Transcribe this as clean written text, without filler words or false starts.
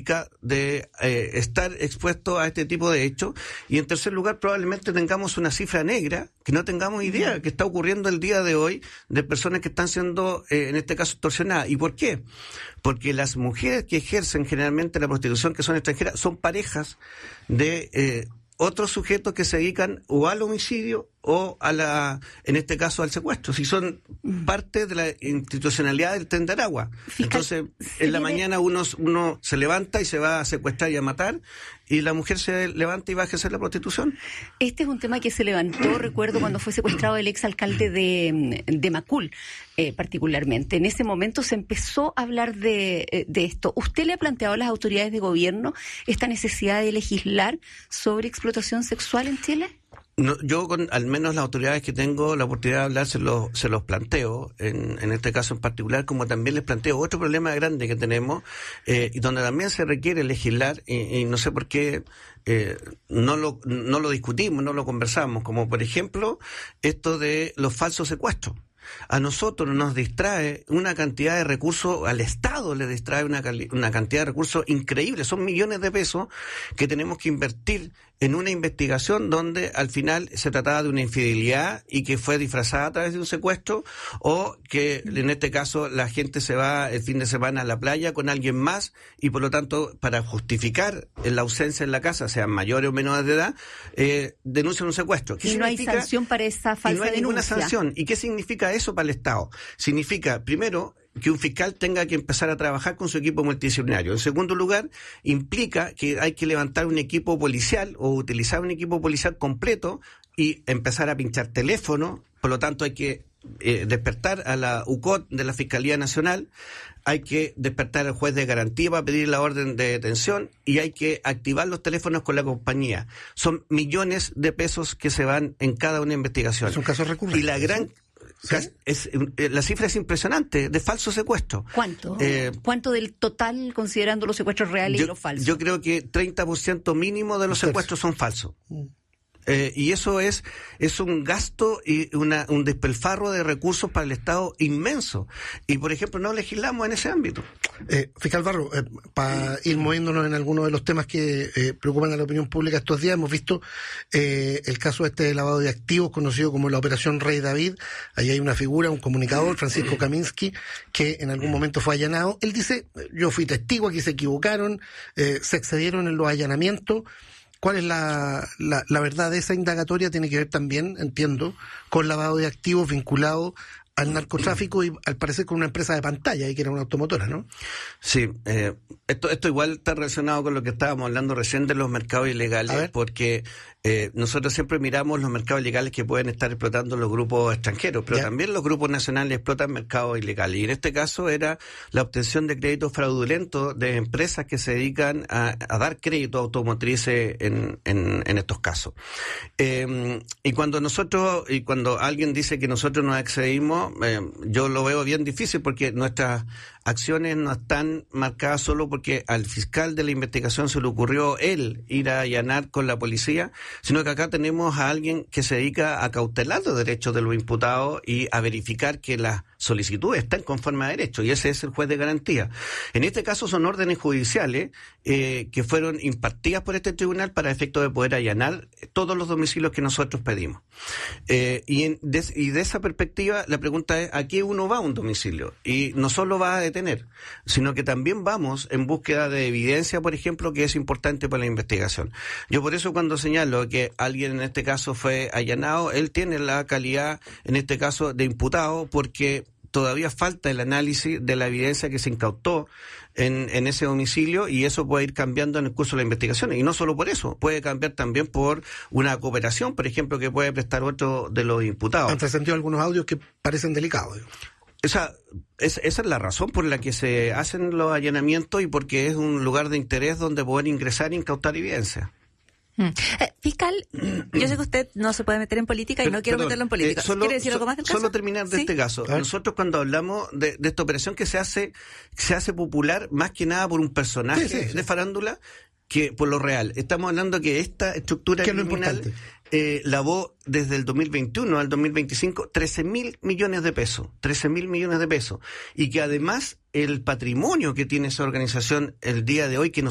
pública de estar expuesto a este tipo de hechos. Y en tercer lugar, probablemente tengamos una cifra negra, que no tengamos idea que está ocurriendo el día de hoy de personas que están siendo, en este caso, extorsionadas. ¿Y por qué? Porque las mujeres que ejercen generalmente la prostitución, que son extranjeras, son parejas de otros sujetos que se dedican o al homicidio o en este caso al secuestro, si son parte de la institucionalidad del Tren de Aragua. Entonces, en la mañana uno se levanta y se va a secuestrar y a matar, y la mujer se levanta y va a ejercer la prostitución. Este es un tema que se levantó, recuerdo, cuando fue secuestrado el exalcalde de Macul, particularmente. En ese momento se empezó a hablar de esto. ¿Usted le ha planteado a las autoridades de gobierno esta necesidad de legislar sobre explotación sexual en Chile? No, yo con al menos las autoridades que tengo la oportunidad de hablar se los planteo, en este caso en particular, como también les planteo otro problema grande que tenemos, y donde también se requiere legislar, y no sé por qué no lo discutimos, no lo conversamos, como por ejemplo esto de los falsos secuestros. A nosotros nos distrae una cantidad de recursos, al Estado le distrae una cantidad de recursos increíbles, son millones de pesos que tenemos que invertir en una investigación donde al final se trataba de una infidelidad y que fue disfrazada a través de un secuestro, o que en este caso la gente se va el fin de semana a la playa con alguien más y por lo tanto para justificar la ausencia en la casa, sean mayores o menores de edad, denuncian un secuestro. Y no hay sanción para esa falsa denuncia. No hay ninguna sanción. ¿Y qué significa eso para el Estado? Significa, primero, que un fiscal tenga que empezar a trabajar con su equipo multidisciplinario. En segundo lugar, implica que hay que levantar un equipo policial o utilizar un equipo policial completo y empezar a pinchar teléfono. Por lo tanto, hay que despertar a la UCOT de la Fiscalía Nacional, hay que despertar al juez de garantía para pedir la orden de detención y hay que activar los teléfonos con la compañía. Son millones de pesos que se van en cada una investigación. Es un caso recurrente. Y la gran... ¿Sí? La cifra es impresionante, de falso secuestro. ¿Cuánto? ¿Cuánto del total, considerando los secuestros reales y los falsos? Yo creo que 30% mínimo de los secuestros son falsos. Y eso es un gasto y un despilfarro de recursos para el Estado inmenso. Y, por ejemplo, no legislamos en ese ámbito. Fiscal Barro, para ir moviéndonos en algunos de los temas que preocupan a la opinión pública estos días, hemos visto el caso de lavado de activos, conocido como la Operación Rey David. Ahí hay una figura, un comunicador, Francisco Kaminsky, que en algún momento fue allanado. Él dice, yo fui testigo, aquí se equivocaron, se excedieron en los allanamientos. ¿Cuál es la verdad de esa indagatoria? Tiene que ver también, entiendo, con lavado de activos vinculado al narcotráfico y al parecer con una empresa de pantalla, ahí que era una automotora, ¿no? Sí, esto igual está relacionado con lo que estábamos hablando recién de los mercados ilegales, porque nosotros siempre miramos los mercados ilegales que pueden estar explotando los grupos extranjeros, pero también los grupos nacionales explotan mercados ilegales. Y en este caso era la obtención de créditos fraudulentos de empresas que se dedican a dar crédito automotrices en estos casos. Y cuando alguien dice que nosotros nos excedimos, yo lo veo bien difícil porque nuestras acciones no están marcadas solo porque al fiscal de la investigación se le ocurrió él ir a allanar con la policía, sino que acá tenemos a alguien que se dedica a cautelar los derechos de los imputados y a verificar que las solicitudes están conforme a derecho, y ese es el juez de garantía. En este caso son órdenes judiciales que fueron impartidas por este tribunal para efecto de poder allanar todos los domicilios que nosotros pedimos. Y de esa perspectiva, la pregunta es, ¿a qué uno va a un domicilio? Y no solo va a detener, sino que también vamos en búsqueda de evidencia, por ejemplo, que es importante para la investigación. Yo por eso cuando señalo que alguien en este caso fue allanado, él tiene la calidad, en este caso, de imputado, porque todavía falta el análisis de la evidencia que se incautó en ese domicilio, y eso puede ir cambiando en el curso de la investigación. Y no solo por eso, puede cambiar también por una cooperación, por ejemplo, que puede prestar otro de los imputados. Han trascendido algunos audios que parecen delicados. Esa es la razón por la que se hacen los allanamientos y porque es un lugar de interés donde poder ingresar e incautar evidencia. Fiscal, yo sé que usted no se puede meter en política y no quiero meterlo en política. ¿Quiere decir algo más del caso? Solo terminar de este caso. Nosotros cuando hablamos de esta operación que se hace popular más que nada por un personaje de farándula que por lo real. Estamos hablando que esta estructura criminal lavó desde el 2021 al 2025 13.000 millones de pesos. 13.000 millones de pesos. Y que además el patrimonio que tiene esa organización el día de hoy, que